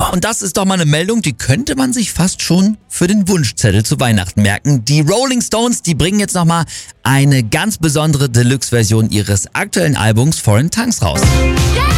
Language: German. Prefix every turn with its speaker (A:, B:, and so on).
A: und das ist doch mal eine Meldung, die könnte man sich fast schon für den Wunschzettel zu Weihnachten merken. Die Rolling Stones, die bringen jetzt nochmal eine ganz besondere Deluxe-Version ihres aktuellen Albums Foreign Tongues raus.